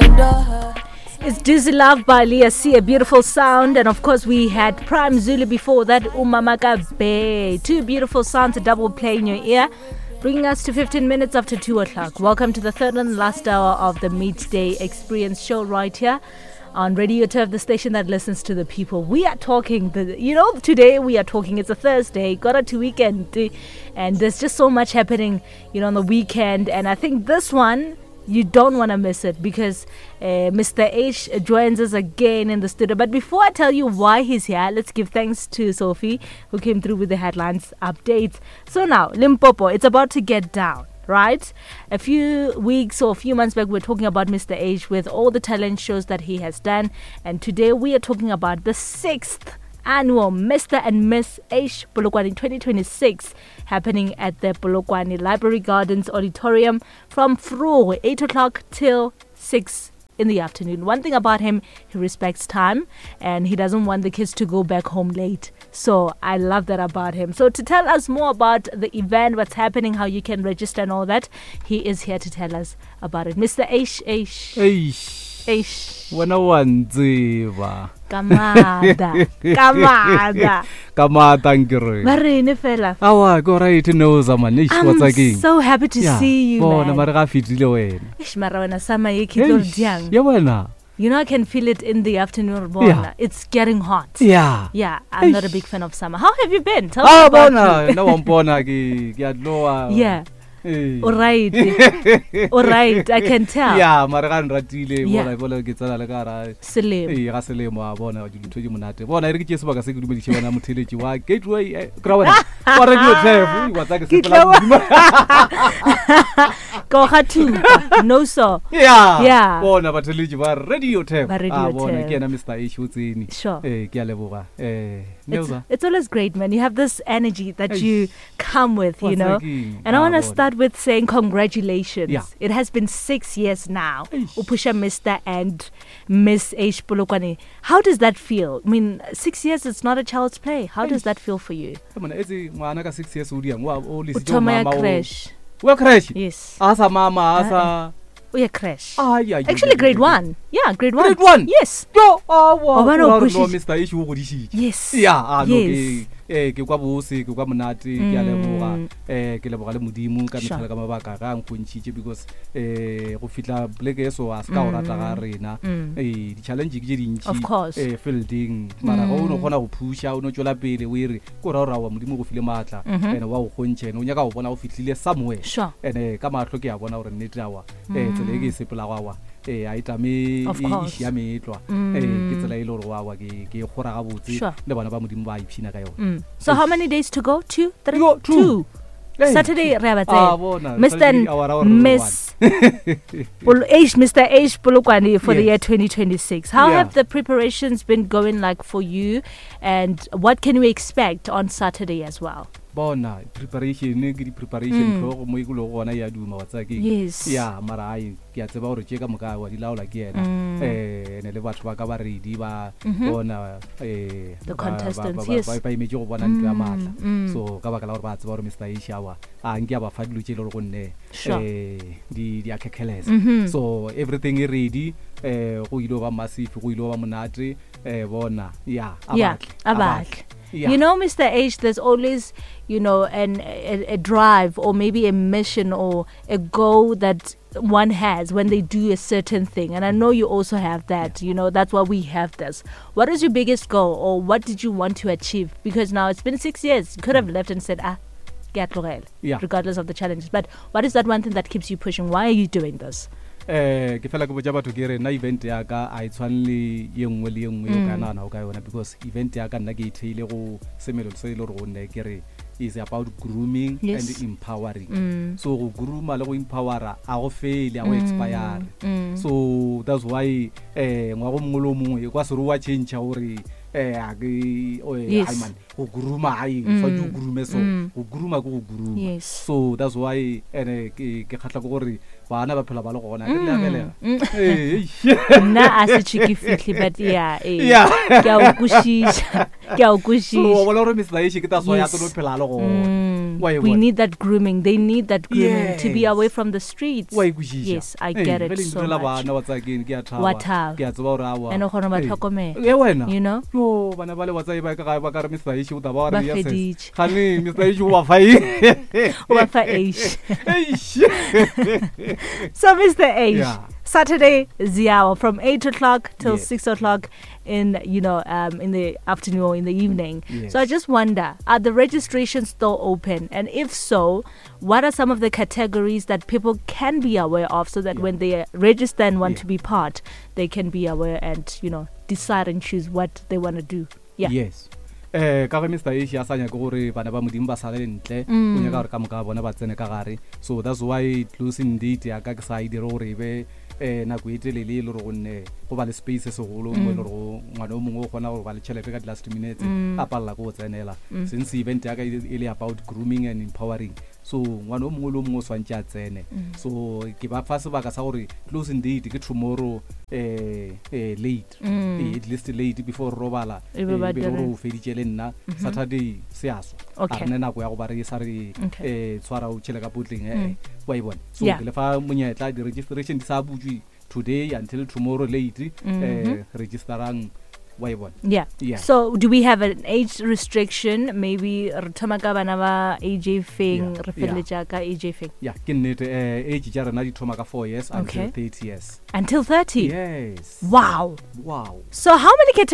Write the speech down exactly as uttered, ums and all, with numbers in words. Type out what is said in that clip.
It's Dizzy Love by Leah C, a beautiful sound. And of course, we had Prime Zulu before that, Umamaka Bay. Two beautiful sounds, a double play in your ear, bringing us to fifteen minutes after two o'clock. Welcome to the third and last hour of the Midday Experience show right here on Radio Turf, the station that listens to the people. We are talking, the, you know, today we are talking, it's a Thursday, got it to weekend, and there's just so much happening, you know, on the weekend. And I think this one, you don't want to miss it because uh, Mister H joins us again in the studio. But before I tell you why he's here, let's give thanks to Sophie who came through with the headlines updates. So now, Limpopo, it's about to get down, right? A few weeks or a few months back, we were talking about Mister H with all the talent shows that he has done. And today we are talking about the sixth annual Mister and Miss H Polokwane twenty twenty-six happening at the Polokwane Library Gardens Auditorium from Fru, eight o'clock till six in the afternoon. One thing about him, he respects time and he doesn't want the kids to go back home late. So I love that about him. So to tell us more about the event, what's happening, how you can register and all that, he is here to tell us about it. Mister H H H H Wana wanziva Kamada Kamada Kamada ngire Marine fella. Awa go right knows man. I'm What's again? so happy to Yeah. see you, Bona man. mara ga fitile wena. Ish mara wena sama yekito diang. Ya wena. You know, I can feel it in the afternoon. Bona. Yeah. It's getting hot. Yeah. Yeah, I'm not a big fan of summer. How have you been? Tell Ah me about bona, you. no one bona ki ki adloa. Yeah. Hey. All right. All right. I can tell. Yeah, mara ga nratile Yeah. bona bona ke tsala le ka ra. Slim. Eh ga selemo a bona di ntho di monate. Bona re ke tse sebaka se ke dumedise bona motheletsi wa Gateway kra wena. Wa re ke tsefu, wa tsaka se Go hatu. No so. Yeah. Yeah. Bona batheletsi ba Radio Turf. Ba Radio Ah bona Turf. ke ena Mister H utsini. Sure. Eh ke a leboga. Eh It's, Neuza. it's always great, man. You have this energy that Eish. you come with, you What's know. again? And I Ah, want to bona. start with saying congratulations. Yeah. It has been six years now. Eish. Upusha Mister and Miss H Polokwane. How does that feel? I mean, six years, it's not a child's play. How does Eish. that feel for you? Bona etse ngwana ka six years o diang wa o le Uthoma ya mama o. crash. Wa crash. Yes. Asa mama asa. Oh, yeah, crash. Ah yeah. Actually, grade one. Yeah, grade one. Grade one? Yes. Yo, ah wa. Obana o pushitse. Mister H o godishitse. Yes. Yeah, ah no Yes. ke eh ke kwa bose ke kwa monate ke a leboga eh ke leboga le modimo ka Sure. methala ka mabaka ga nkgontshitse because eh go fitla bleke so a ska o rata ga rena eh di challenge ke dintsi Of course. eh fielding mara go no gona go pusha o no tsola pele o ire go ra ra wa modimo go file matla ene wa go gontshene o nyaka go bona o fitlile somewhere Sure. ene ka matlo ke a bona gore nnete awa eh tsele ke sepela gawa eh a itame Of e course. ya metlwa eh ke tsela ile gore wa wa ke ke gora ga botse Sure. le bana ba modimo ba ipshina ka yona. Mm. So how many days to go? Two, three, Yo, two. Hey. Saturday, re Ah, bona. Mister and Saturday, hour, hour, hour, Miss Pol- H, Mister H Polokwane for the Yes. year twenty twenty-six. How Yeah. have the preparations been going like for you, and what can we expect on Saturday as well? Bona preparation ke di preparation go mo ikulo gona ya duma wa tsake. Yes. Yeah, mara ai ke a tseba gore tse ka moka wa di laola ke ena. Eh ne le batho ba ka ba ready ba bona eh The ba- ba- contestants, ba- ba- yes. ba ba imetse go bona ntwa matla. So ka baka la gore ba tseba gore Mister Ishawa a nke ba fa dilo tse le go nne Sure. eh di di akhekeleza. So everything is ready eh go ile ba massive go ile ba monate eh bona yeah Yeah, abatle, abatle. Yeah. You know, Mister H, there's always, you know, an a, a drive or maybe a mission or a goal that one has when they do a certain thing. And I know you also have that, you know, that's why we have this. What is your biggest goal, or what did you want to achieve? Because now it's been six years. You could have left and said, ah, get Lorel, Yeah. regardless of the challenges. But what is that one thing that keeps you pushing? Why are you doing this? eh ke fela ke botsa batho ke re na event ya ka a itshwanle ye nngwe le ye nngwe yo ka nana o ka yona because event ya ka nna ke itheile go semelo se ile go nne ke re is about grooming Yes. and empowering. So go grooma le go empowera a go fail a go expire. So that's why eh ngwa go mngolo mongwe kwa se ro wa change gore eh a ke o Yes. ai man go grooma ai fa ju groome so go grooma go go grooma. Yes. So that's why ene ke ke khatla go gore bana ba phela ba le gona ke lebelela nna a se chiki fitli but yeah eh Yeah. ke a ukushisha ke a so ukushisha wala re Mister Ishi ke ta so ya Yes. tlo phela le gona Why, we what? need that grooming they need that grooming to be Yes. away from the streets wa ikwishisha yes I get it so much bana wa tsakeng ke a thaba Wa thaba. ke a tseba hore awa and o khona ba Hey. tlhokomela e wena you know yo bana ba le WhatsApp ba ka ba ka re Mister Ishi o ta ba Ba re yes feditše. khane Mister Ishi wa fa e o ba fa age eish so Mister Age Yeah. Saturday Ziawa from eight o'clock till Yes. six o'clock in you know um in the afternoon or in the evening. Yes. So I just wonder, are the registrations still open? And if so, what are some of the categories that people can be aware of so that Yeah. when they register and want Yeah. to be part, they can be aware and you know decide and choose what they want to do. Yeah. Yes. Eh ka ga Mister Ishi a sanya ke gore bana ba modimo ba sale ntle o nya ka gore ka moka bona ba tsene ka gare so that's why closing date ya ka ke sa idire gore e be eh na go etelele le re go nne go ba le space se golo mo le go ngwana o mongwe o gona gore ba le chelete ka last minutes a palla go tsenela since event ya ka e le about grooming and empowering so ngwana o mongwe le o mongwe o swantse a tsene so ke ba fa sebaka sa gore closing date ke tomorrow eh eh late eh, at least late before robala E be ba be dire. ro feditse le nna Saturday se aso Okay. a rena nako ya go ba re sa re Okay. eh tshwara o tshela ka botleng eh wa ibona so Yeah. ke le fa monyetla di registration di sa butswi today until tomorrow late eh registerang wa ibona Yeah. Yeah. So do we have an age restriction? Maybe re thoma ka bana ba A J Fing, Yeah. re feleletša ka A J Fing. yeah ke nnete eh age ja rena di thoma ka four years Okay. until thirty years Until thirty? yes Wow. wow So how many